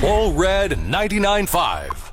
Ole Red 99.5.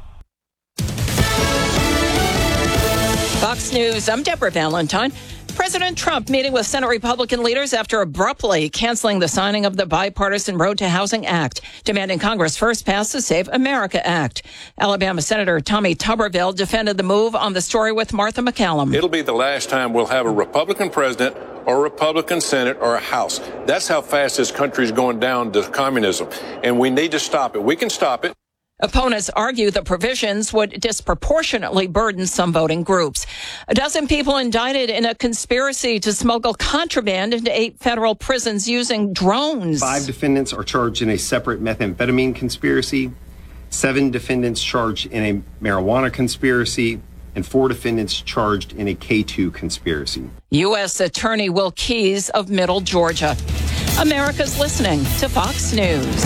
Fox News, I'm Deborah Valentine. President Trump meeting with Senate Republican leaders after abruptly canceling the signing of the bipartisan Road to Housing Act, demanding Congress first pass the Save America Act. Alabama Senator Tommy Tuberville defended the move on the story with Martha McCallum. It'll be the last time we'll have a Republican president or a Republican Senate or a House. That's how fast this country is going down to communism, and we need to stop it. We can stop it. Opponents argue the provisions would disproportionately burden some voting groups. A dozen people indicted in a conspiracy to smuggle contraband into 8 federal prisons using drones. 5 defendants are charged in a separate methamphetamine conspiracy, 7 defendants charged in a marijuana conspiracy, and 4 defendants charged in a K2 conspiracy. U.S. Attorney Will Keyes of Middle Georgia. America's listening to Fox News.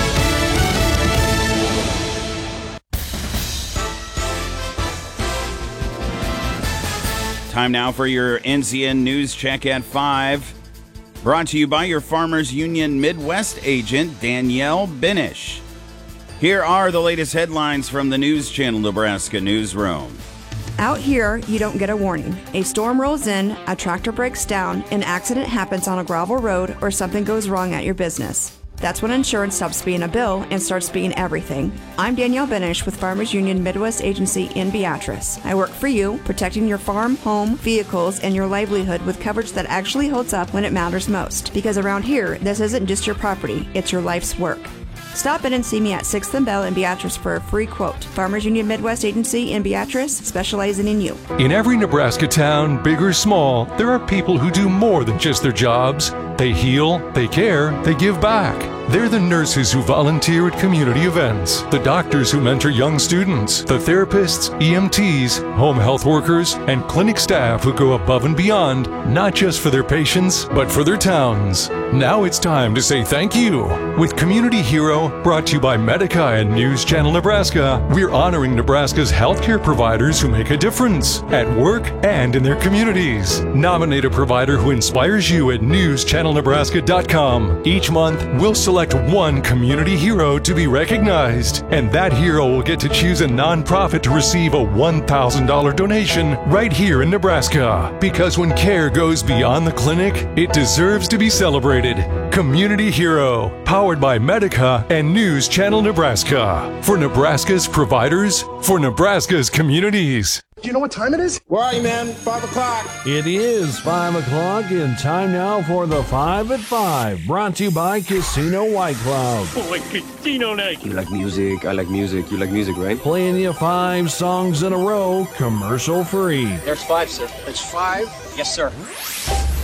Time now for your NCN News Check at 5. Brought to you by your Farmers Union Midwest agent, Danielle Benish. Here are the latest headlines from the News Channel Nebraska newsroom. Out here, you don't get a warning. A storm rolls in, a tractor breaks down, an accident happens on a gravel road, or something goes wrong at your business. That's when insurance stops being a bill and starts being everything. I'm Danielle Benish with Farmers Union Midwest Agency in Beatrice. I work for you, protecting your farm, home, vehicles, and your livelihood with coverage that actually holds up when it matters most. Because around here, this isn't just your property, it's your life's work. Stop in and see me at 6th and Bell in Beatrice for a free quote. Farmers Union Midwest Agency in Beatrice, specializing in you. In every Nebraska town, big or small, there are people who do more than just their jobs. They heal, they care, they give back. They're the nurses who volunteer at community events, the doctors who mentor young students, the therapists, EMTs, home health workers, and clinic staff who go above and beyond, not just for their patients, but for their towns. Now it's time to say thank you. With Community Hero, brought to you by Medica and News Channel Nebraska, we're honoring Nebraska's healthcare providers who make a difference at work and in their communities. Nominate a provider who inspires you at newschannelnebraska.com. Each month, we'll select one community hero to be recognized, and that hero will get to choose a nonprofit to receive a $1,000 donation right here in Nebraska. Because when care goes beyond the clinic, it deserves to be celebrated. Community Hero, powered by Medica and News Channel Nebraska. For Nebraska's providers, for Nebraska's communities. Do you know what time it is? Where are you, man? 5 o'clock. It is 5 o'clock and time now for the 5 at 5. Brought to you by Casino White Cloud. Boy, casino night. You like music, I like music, you like music, right? Playing you 5 songs in a row, commercial free. There's 5, sir. It's 5? Yes, sir.